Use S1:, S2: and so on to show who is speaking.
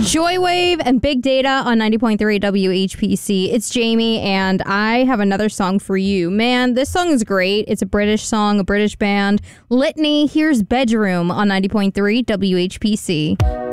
S1: Joywave and Big Data on 90.3 WHPC. It's Jamie, and I have another song for you. Man, this song is great. It's a British song, a British band. Litany, here's Bedroom on 90.3 WHPC.